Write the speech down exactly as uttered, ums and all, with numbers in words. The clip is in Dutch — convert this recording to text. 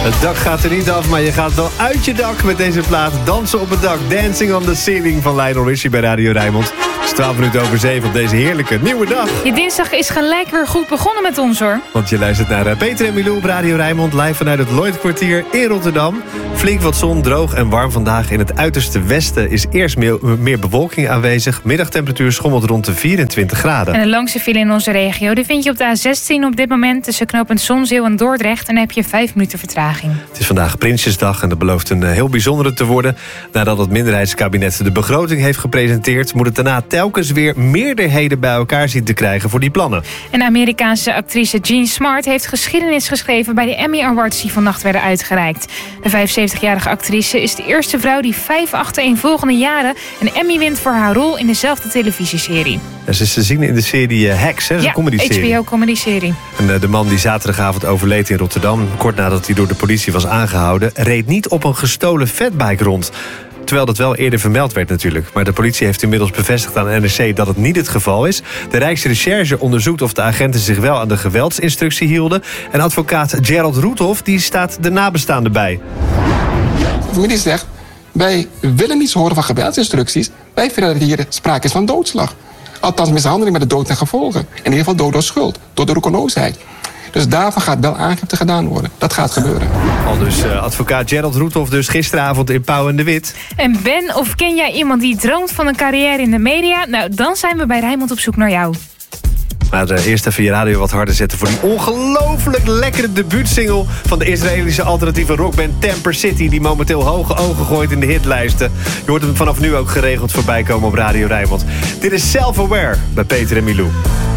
Het dak gaat er niet af, maar je gaat wel uit je dak met deze plaat. Dansen op het dak, Dancing on the Ceiling van Lionel Richie bij Radio Rijnmond. Het is twaalf minuten over zeven op deze heerlijke nieuwe dag. Je dinsdag is gelijk weer goed begonnen met ons, hoor. Want je luistert naar Peter en Milou op Radio Rijnmond, live vanuit het Lloydkwartier in Rotterdam. Flink wat zon, droog en warm vandaag. In het uiterste westen is eerst meer, meer bewolking aanwezig. Middagtemperatuur schommelt rond de vierentwintig graden. En de langste file in onze regio, die vind je op de A zestien op dit moment tussen knooppunt Zonzeel en Dordrecht. En dan heb je vijf minuten vertraging. Het is vandaag Prinsjesdag en dat belooft een heel bijzondere te worden. Nadat het minderheidskabinet de begroting heeft gepresenteerd, moet het daarna telkens weer meerderheden bij elkaar zien te krijgen voor die plannen. En de Amerikaanse actrice Jean Smart heeft geschiedenis geschreven bij de Emmy Awards die vannacht werden uitgereikt. De vijfenzeventigjarige actrice is de eerste vrouw die vijf achtereenvolgende jaren een Emmy wint voor haar rol in dezelfde televisieserie. Ja, ze is te zien in de serie Hacks, hè? Ja, H B O-comedyserie. En de man die zaterdagavond overleed in Rotterdam, kort nadat hij door de politie was aangehouden, reed niet op een gestolen fatbike rond. Terwijl dat wel eerder vermeld werd natuurlijk. Maar de politie heeft inmiddels bevestigd aan N R C dat het niet het geval is. De Rijksrecherche onderzoekt of de agenten zich wel aan de geweldsinstructie hielden. En advocaat Gerald Roethoff die staat de nabestaanden bij. De familie zegt, wij willen niets horen van geweldsinstructies. Wij vinden dat hier sprake is van doodslag. Althans mishandeling met de dood ten gevolge. In ieder geval dood door schuld, door de roekeloosheid. Dus daarvan gaat wel aangifte gedaan worden. Dat gaat gebeuren. Al dus uh, advocaat Gerald Roethoff dus gisteravond in Pauw en de Wit. En Ben, of ken jij iemand die droomt van een carrière in de media? Nou, dan zijn we bij Rijnmond op zoek naar jou. Maar uh, eerst even je radio wat harder zetten voor die ongelooflijk lekkere debuutsingle van de Israëlische alternatieve rockband Temper City, die momenteel hoge ogen gooit in de hitlijsten. Je hoort hem vanaf nu ook geregeld voorbij komen op Radio Rijnmond. Dit is Self-Aware bij Peter en Milou.